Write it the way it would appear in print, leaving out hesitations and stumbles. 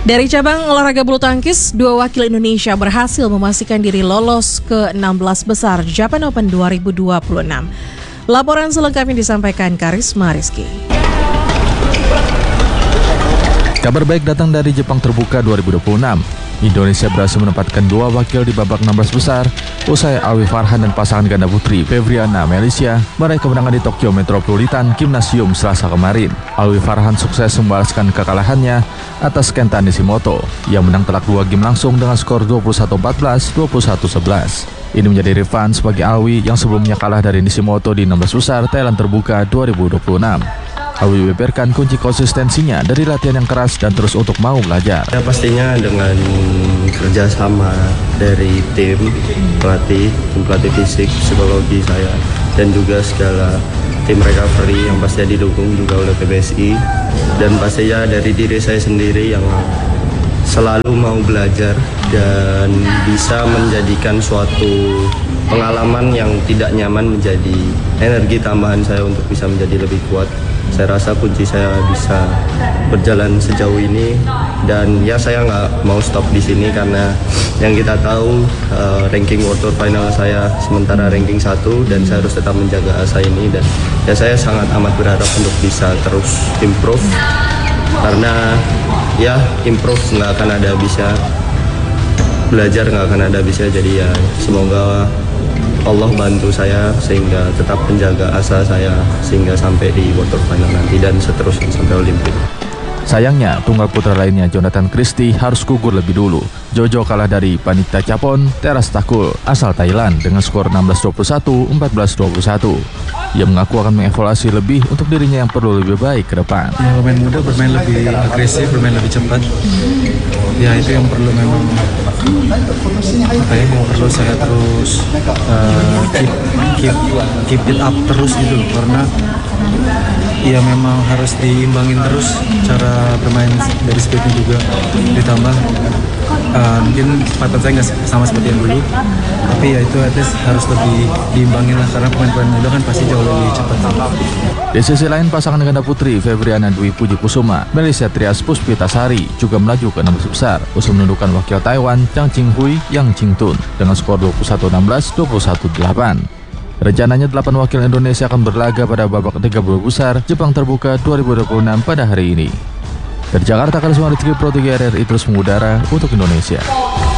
Dari cabang olahraga bulu tangkis, 2 wakil Indonesia berhasil memastikan diri lolos ke 16 besar Japan Open 2026. Laporan selengkapnya disampaikan Karisma Rizky. Kabar baik datang dari Jepang Terbuka 2026. Indonesia berhasil menempatkan 2 wakil di babak 16 besar usai Alwi Farhan dan pasangan ganda putri Fevriana Melisya meraih kemenangan di Tokyo Metropolitan Gymnasium Selasa kemarin. Alwi Farhan sukses membalaskan kekalahannya atas Kenta Nishimoto yang menang telak 2 game langsung dengan skor 21-14, 21-11. Ini menjadi revanse bagi Alwi yang sebelumnya kalah dari Nishimoto di 16 besar Thailand Terbuka 2026. Alwi membeberkan kunci konsistensinya dari latihan yang keras dan terus untuk mau belajar. Ya pastinya dengan kerjasama dari tim pelatih fisik, psikologi saya, dan juga segala tim recovery yang pasti didukung juga oleh PBSI, dan pastinya dari diri saya sendiri yang selalu mau belajar dan bisa menjadikan suatu pengalaman yang tidak nyaman menjadi energi tambahan saya untuk bisa menjadi lebih kuat. Saya rasa kunci saya bisa berjalan sejauh ini, dan ya saya nggak mau stop di sini karena yang kita tahu ranking World Tour Final saya sementara ranking 1, dan saya harus tetap menjaga asa ini, dan ya saya sangat amat berharap untuk bisa terus improve karena ya improve nggak akan ada habisnya, belajar nggak akan ada habisnya. Jadi ya semoga Allah bantu saya sehingga tetap menjaga asa saya sehingga sampai di World Tour Final nanti dan seterusnya sampai Olimpik. Sayangnya, tunggal putra lainnya Jonathan Christie harus gugur lebih dulu. Jojo kalah dari Panita Chapon Terastakul asal Thailand dengan skor 16-21, 14-21. Ia mengaku akan mengevaluasi lebih untuk dirinya yang perlu lebih baik ke depan. Ya, pemain muda bermain lebih agresif, bermain lebih cepat. Ya itu yang perlu memang yang perlu saya terus keep it up terus gitu loh, karena ya memang harus diimbangin terus cara bermain dari speednya juga ditambah. Mungkin kecepatan saya nggak sama seperti yang dulu, tapi ya itu at least harus lebih diimbangin lah karena pemain-pemain muda kan pasti jauh lebih cepat. Di sisi lain, pasangan ganda putri Fevriana Dwi Puji Kusuma, Melisya Trias Puspitasari juga melaju ke 16 besar usai menundukkan wakil Taiwan Chang Qinghui Yang Qingtun dengan skor 21-16, 21-8. Rencananya 8 wakil Indonesia akan berlaga pada babak 30 besar Jepang Terbuka 2026 pada hari ini. Dari Jakarta, Karisma Rizky Pro 3 RRI terus mengudara untuk Indonesia.